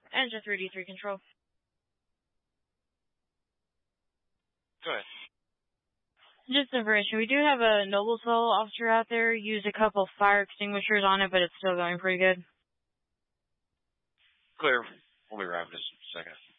Engine 3D3 control. Go ahead. Just information, we do have a Noblesville officer out there. Used a couple fire extinguishers on it, but it's still going pretty good. Clear. We'll be arriving in just a second.